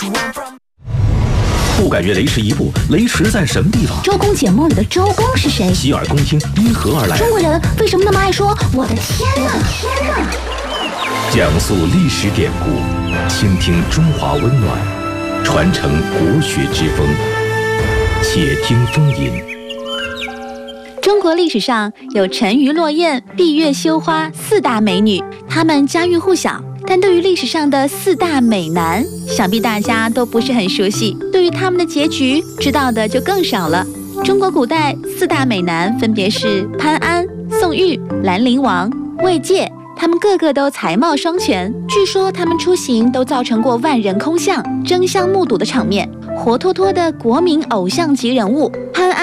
不敢越雷池一步，雷池在什么地方？ 周公解梦里的周公是谁？ 洗耳恭听，因何而来？ 中国人为什么那么爱说我的天哪？ 讲述历史典故，倾听中华温暖，传承国学之风。且听风吟。 中国历史上有沉鱼落雁、闭月羞花4大美女，她们家喻户晓。但对于历史上的4大美男，想必大家都不是很熟悉。对于他们的结局，知道的就更少了。中国古代4大美男分别是潘安、宋玉、兰陵王、魏介，他们个个都才貌双全。据说他们出行都造成过万人空巷、争相目睹的场面，活脱脱的国民偶像级人物。潘安